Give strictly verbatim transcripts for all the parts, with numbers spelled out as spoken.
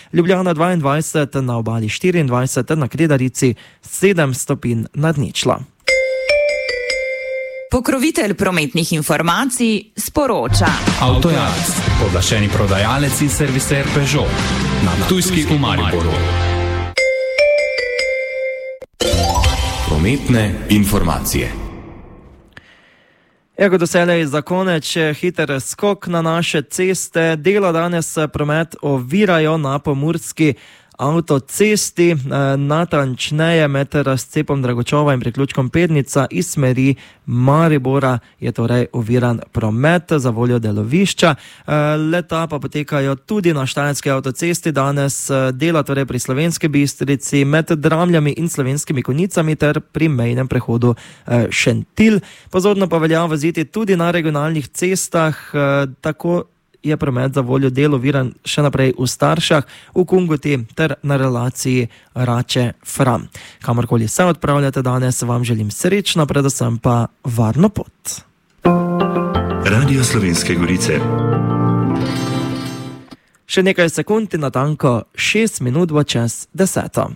Ljubljana dvaindvajset, na Obali štiriindvajset, na Kredarici sedem stopinj nad ničlo. Pokrovitelj prometnih informacij sporoča. Avtojarc, oglašeni prodajalec in serviser Peugeot na Ptujski v Mariboru. Prometne informacije. Ego doselej za konec hiter skok na naše ceste. Dela danes promet ovirajo na pomurski avtocesti, natančneje med razcepom Dragočova in priključkom Pednica iz smeri Maribora je torej oviran promet za voljo delovišča. Leta pa potekajo tudi na Štajerski avtocesti danes, dela torej pri Slovenski Bistrici med Dramljami in Slovenskimi Konjicami ter pri mejnem prehodu Šentilj. Pozorno pa velja voziti tudi na regionalnih cestah, tako je promet za voljo del oviran še naprej v Staršah, v Kungoti ter na relaciji Rače-Fram. Kamorkoli se odpravljate danes, vam želim srečno, predvsem pa varno pot. Radio Slovenske Gorice. Še nekaj sekund in natanko šest minut bo čez deseto.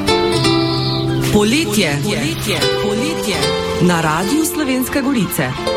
Poletje. Poletje. Poletje. Na Radiu Slovenske Gorice.